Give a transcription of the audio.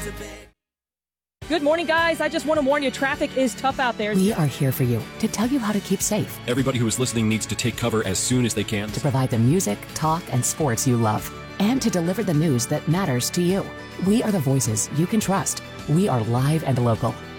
Good morning, guys. I just want to warn you, traffic is tough out there. We are here for you to tell you how to keep safe. Everybody who is listening needs to take cover as soon as they can. To provide the music, talk, and sports you love. And to deliver the news that matters to you. We are the voices you can trust. We are live and local.